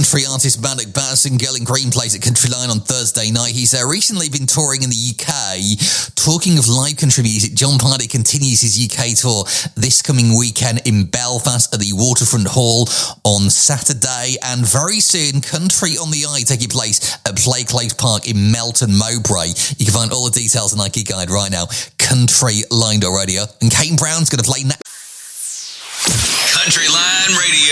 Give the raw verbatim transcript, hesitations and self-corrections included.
country artist Bannock Batterson. Girl in Green plays at Country Line on Thursday night. He's uh, recently been touring in the U K. Talking of live country music, John Pardy continues his U K tour this coming weekend in Belfast at the Waterfront Hall on Saturday. And very soon, Country on the Eye taking place at Play Place Park in Melton Mowbray. You can find all the details on our gig guide right now, country line dot radio. And Kane Brown's going to play... Na- Country Line Radio.